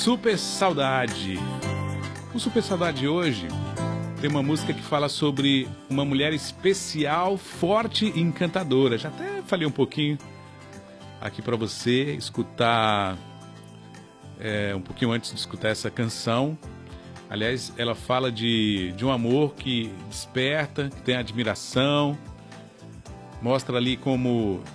Super Saudade. O Super Saudade hoje tem uma música que fala sobre uma mulher especial, forte e encantadora. Já até falei um pouquinho aqui para você escutar, um pouquinho antes de escutar essa canção. Aliás, ela fala de um amor que desperta, que tem admiração, mostra ali como